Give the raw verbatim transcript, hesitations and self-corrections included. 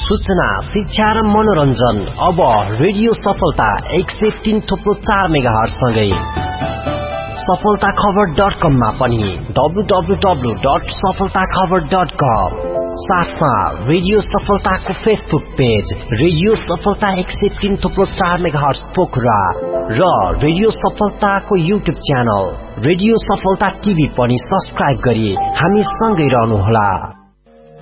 सूचना, शिक्षा र मनोरञ्जन अब रेडियो सफलता एक सय तीन थोप्लो चार मेगाहर्ज सँगै सफलता खबर डट कम मा पनि डब्लु डब्लु डब्लु डट सफलता खबर डट कम, साथमा रेडियो सफलताको फेसबुक पेज रेडियो सफलता एक सय तीन थोप्लो चार मेगाहर्ज पोखरा र रेडियो सफलताको युट्युब च्यानल रेडियो सफलता टिभी पनि सब्स्क्राइब गरी हामी सँगै रहनुहोला।